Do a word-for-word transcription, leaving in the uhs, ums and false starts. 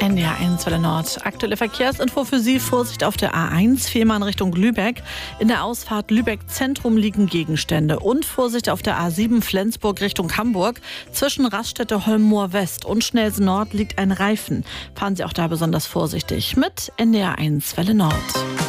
N D R eins Welle Nord. Aktuelle Verkehrsinfo für Sie. Vorsicht auf der A eins, Fehmarn Richtung Lübeck. In der Ausfahrt Lübeck Zentrum liegen Gegenstände. Und Vorsicht auf der A sieben, Flensburg Richtung Hamburg. Zwischen Raststätte Holmmoor West und Schnelsen Nord liegt ein Reifen. Fahren Sie auch da besonders vorsichtig mit N D R eins Welle Nord.